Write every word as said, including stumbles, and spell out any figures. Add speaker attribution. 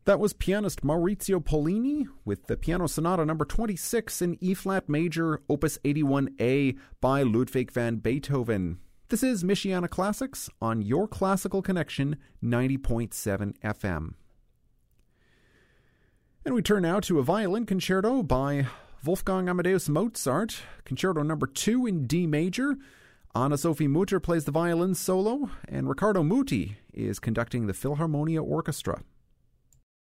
Speaker 1: That was pianist Maurizio Pollini with the Piano Sonata number twenty-six in E-flat major, opus eighty-one A by Ludwig van Beethoven. This is Michiana Classics on Your Classical Connection ninety point seven F M. And we turn now to a violin concerto by Wolfgang Amadeus Mozart, concerto number two in D major. Anna-Sophie Mutter plays the violin solo, and Riccardo Muti is conducting the Philharmonia Orchestra.